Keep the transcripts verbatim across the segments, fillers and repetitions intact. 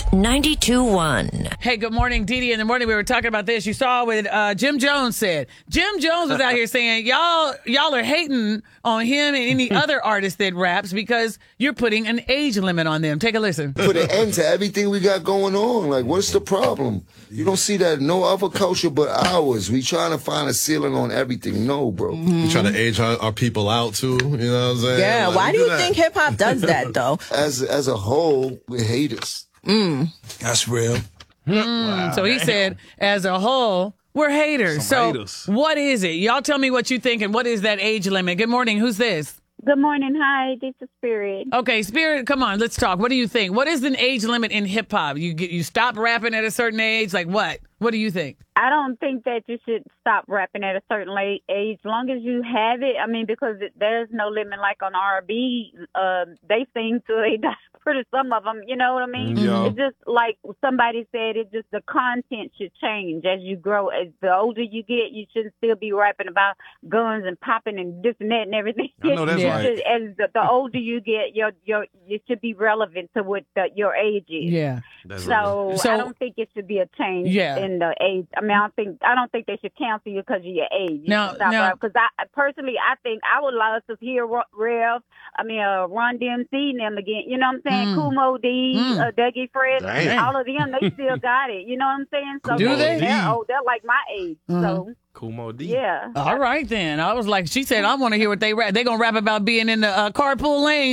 ninety-two point one. Hey, good morning, Dee Dee. In the morning, we were talking about this. You saw what uh, Jim Jones said. Jim Jones was out here saying, y'all y'all are hating on him and any other artist that raps because you're putting an age limit on them. Take a listen. Put an end to everything we got going on. Like, what's the problem? You don't see that in no other culture but ours. We trying to find a ceiling on everything. No, bro. Mm-hmm. We trying to age our, our people out, too. You know what I'm saying? Yeah, like, why do you that. think hip-hop does that, though? As, as a whole, we're haters. Mm. That's real. Mm, Wow, so he damn. said, as a whole, we're haters. Some so haters. What is it? Y'all tell me what you think and what is that age limit? Good morning. Who's this? Good morning. Hi, this is Spirit. Okay, Spirit, come on, let's talk. What do you think? What is an age limit in hip hop? You get you stop rapping at a certain age? Like what? What do you think? I don't think that you should stop rapping at a certain late age, long as you have it. I mean, because it, there's no limit. Like on R and B, uh, they sing till they die. Pretty some of them, you know what I mean? Yeah. It's just like somebody said. It just the content should change as you grow. As the older you get, you shouldn't still be rapping about guns and popping and this and that and everything. I know that's You right. should- As the, the older you get, your your it should be relevant to what the, your age is. Yeah. That's So, So- I don't think it should be a change Yeah. in the age. I mean, I don't think I don't think they should cancel you because of your age. Now- now- Because I personally, I think I would love to hear Ro- Rev. I mean, uh, Run D M C and them again. You know what I'm saying? Mm. Kumo D, Mm. uh, Dougie Fred, Damn. all of them. They still got it. You know what I'm saying? So Do they? They're, oh, they're like my age. So Kumo D. yeah. All right then. I was like, she said, I want to hear what they rap. They gonna rap about being in the uh, carpool lane.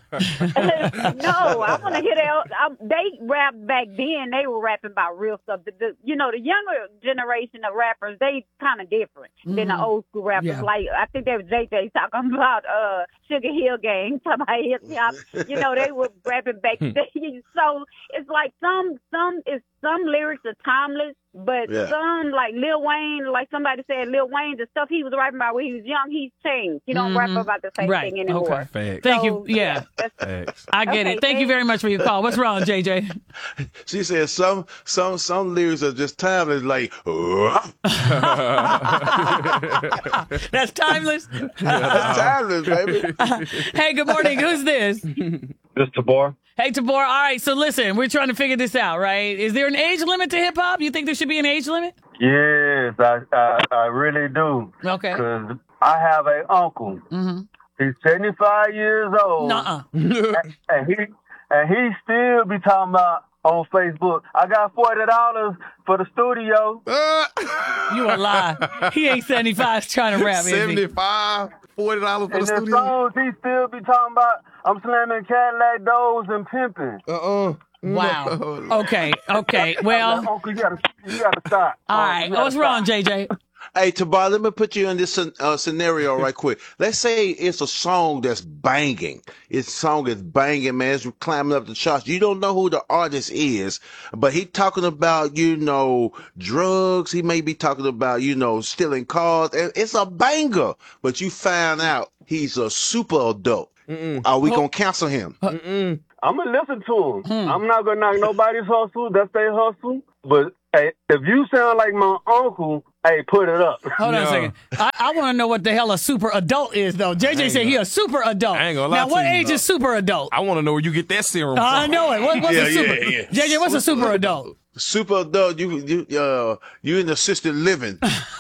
No, I want to hear that. I, they rapped back then. They were rapping about real stuff. The, the, you know, the younger generation of rappers, they kind of different than the old school rappers. Yeah. Like I think that was J J talking about uh, Sugar Hill Gang, talking about hip hop. You know, they were rapping back then. So it's like some some is some lyrics are timeless, but Yeah. some like Lil Wayne, like somebody said, Lil Wayne, the stuff he was rapping about when he was young, he's changed. You don't rap about the same Right. thing anymore. Okay. Facts. Thank So, you. Yeah. that's- Facts. I get Okay, it. Thank you thank- very much for your call. What's wrong, J J? She said some some some lyrics are just timeless, like That's timeless. timeless, baby. Hey, good morning. Who's this? This Tabor. Hey, Tabor. All right. So listen, we're trying to figure this out, right? Is there an age limit to hip hop? You think there should be an age limit? Yes, I, I I really do. Okay. Because I have an uncle. Mm-hmm. He's seventy-five years old. Nuh-uh. And he and he still be talking about on Facebook, I got forty dollars for the studio. You a lie. He ain't seventy-five trying to rap, is he? seventy-five, forty dollars for And the the studio? songs he still be talking about, I'm slamming Cadillac doors and pimping. Uh-uh. Wow. No. Okay. Okay. Well, Uncle, you gotta, you gotta stop. all Uh, right. you gotta What's wrong, stop. J J? Hey, Tabar, let me put you in this uh, scenario right quick. Let's say it's a song that's banging. It's song is banging, man. It's climbing up the charts. You don't know who the artist is, but he talking about, you know, drugs. He may be talking about, you know, stealing cars. And it's a banger, but you find out he's a super adult. Mm-mm. Are we going to cancel him? Mm-mm. I'm gonna listen to him. Hmm. I'm not gonna knock nobody's hustle. That's their hustle. But hey, if you sound like my uncle, hey, put it up. Hold on a No. second. I, I want to know what the hell a super adult is, though. J J ain't said he gonna- a super adult. I ain't gonna lie Now, to what you, age though. is super adult? I want to know where you get that serum from. I know it. What, what's Yeah, a super? yeah, yeah. J J, what's a super adult? Super adult, you you uh you in assisted living.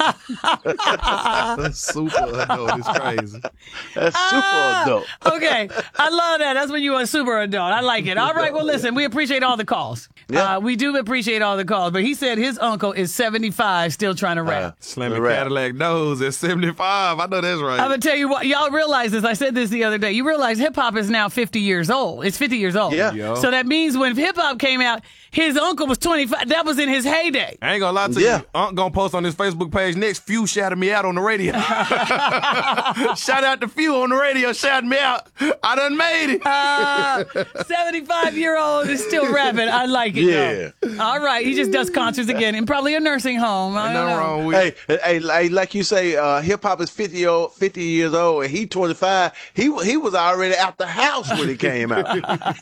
That's super adult. It's crazy. That's super Ah, adult. Okay. I love that. That's when you are a super adult. I like it. All right. Well, listen, we appreciate all the calls. Yeah. Uh, we do appreciate all the calls. But he said his uncle is seventy-five, still trying to rap. Slamming Right. Cadillac doors at seventy-five. I know that's right. I'm going to tell you what, y'all realize this. I said this the other day. You realize hip hop is now fifty years old. It's fifty years old. Yeah. Yo. So that means when hip hop came out, his uncle was twenty-five. That was in his heyday. I ain't gonna lie to Yeah. you. Unc gonna post on his Facebook page next. Few shouted me out on the radio. Shout out to Few on the radio shouting me out. I done made it. Uh, seventy-five year old is still rapping. I like it. Yeah. though. All right. He just does concerts again in probably a nursing home. I Ain't don't nothing know. wrong with Hey, hey, hey, like you say, uh, hip hop is fifty old, fifty years old, and he twenty-five. He he was already out the house when it came out.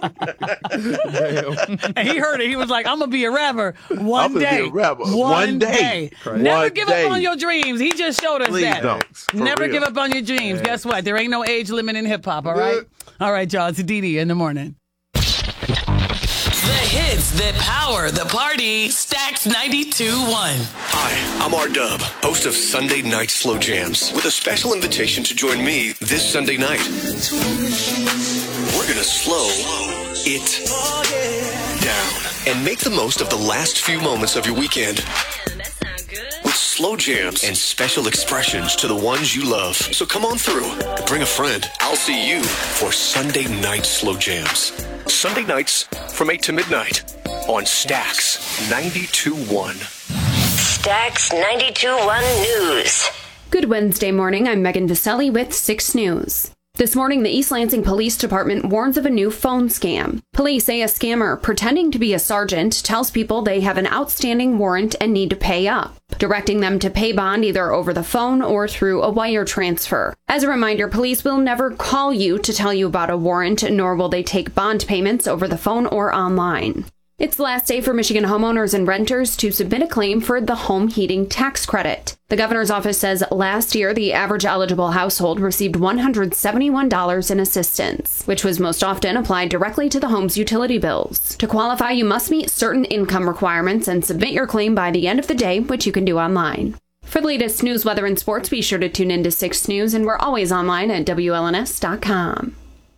And he heard it. He was like, I'm going to be a rapper one I'm gonna day. be a rapper One, one day. day. Never One give day. up on your dreams. He just showed us Please that. don't. For Never real. give up on your dreams. Guess what? There ain't no age limit in hip hop, all right? All right, y'all. It's Dee Dee in the morning. The hits that power the party. Stacks ninety-two point one. Hi, I'm R-Dub, host of Sunday Night Slow Jams, with a special invitation to join me this Sunday night. We're going to slow it down and make the most of the last few moments of your weekend. With slow jams and special expressions to the ones you love. So come on through. Bring a friend. I'll see you for Sunday Night Slow Jams. Sunday nights from eight to midnight on Stacks ninety-two point one. Stacks ninety-two point one News. Good Wednesday morning. I'm Megan Viselli with six News. This morning, the East Lansing Police Department warns of a new phone scam. Police say a scammer pretending to be a sergeant tells people they have an outstanding warrant and need to pay up, directing them to pay bond either over the phone or through a wire transfer. As a reminder, police will never call you to tell you about a warrant, nor will they take bond payments over the phone or online. It's the last day for Michigan homeowners and renters to submit a claim for the home heating tax credit. The governor's office says last year the average eligible household received one hundred seventy-one dollars in assistance, which was most often applied directly to the home's utility bills. To qualify, you must meet certain income requirements and submit your claim by the end of the day, which you can do online. For the latest news, weather, and sports, be sure to tune in to six News, and we're always online at W L N S dot com.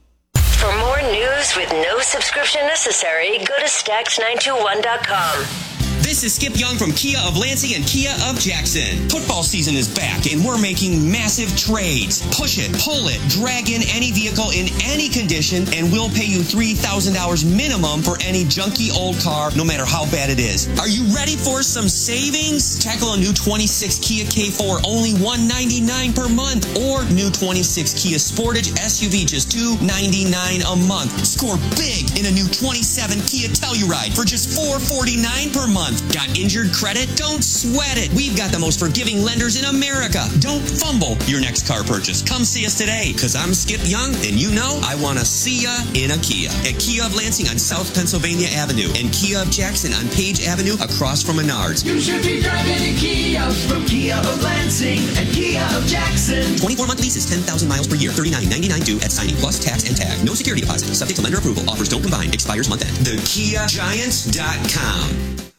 For more news with no subscription necessary, go to stacks nine two one dot com. This is Skip Young from Kia of Lansing and Kia of Jackson. Football season is back and we're making massive trades. Push it, pull it, drag in any vehicle in any condition and we'll pay you three thousand dollars minimum for any junky old car, no matter how bad it is. Are you ready for some savings? Tackle a new twenty-six Kia K four, only one hundred ninety-nine dollars per month, or new twenty-six Kia Sportage S U V, just two hundred ninety-nine dollars a month. Score big in a new twenty-seven Kia Telluride for just four hundred forty-nine dollars per month. Got injured credit? Don't sweat it. We've got the most forgiving lenders in America. Don't fumble your next car purchase. Come see us today, because I'm Skip Young, and you know I want to see ya in a Kia. At Kia of Lansing on South Pennsylvania Avenue, and Kia of Jackson on Page Avenue across from Menards. You should be driving a Kia from Kia of Lansing and Kia of Jackson. twenty-four month leases, ten thousand miles per year, thirty-nine ninety-nine due at signing, plus tax and tag. No security deposit. Subject to lender approval. Offers don't combine. Expires month end. the kia giants dot com.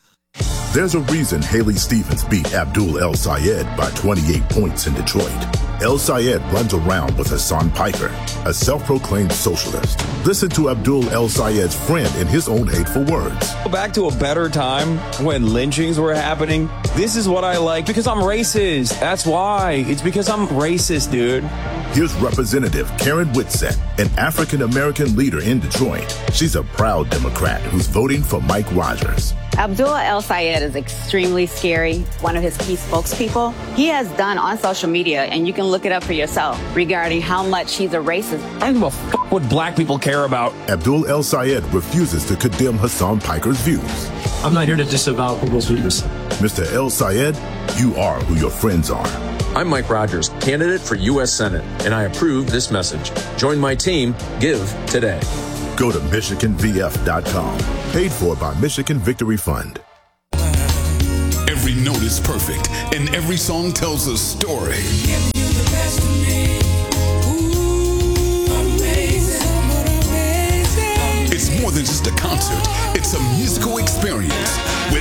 There's a reason Haley Stevens beat Abdul El Sayed by twenty-eight points in Detroit. El Sayed runs around with Hassan Piker, a self-proclaimed socialist. Listen to Abdul El Sayed's friend in his own hateful words. Back to a better time when lynchings were happening. This is what I like because I'm racist. That's why. It's because I'm racist, dude. Here's Representative Karen Whitsett, an African-American leader in Detroit. She's a proud Democrat who's voting for Mike Rogers. Abdul El Sayed is extremely scary, one of his key spokespeople. He has done on social media, and you can look it up for yourself, regarding how much he's a racist. I don't give a f- what black people care about. Abdul El Sayed refuses to condemn Hassan Piker's views. I'm not here to disavow people's views. Mister El Sayed, you are who your friends are. I'm Mike Rogers, candidate for U S Senate, and I approve this message. Join my team. Give today. Go to Michigan V F dot com. Paid for by Michigan Victory Fund. Every note is perfect, and every song tells a story. It's more than just a concert. It's a musical experience with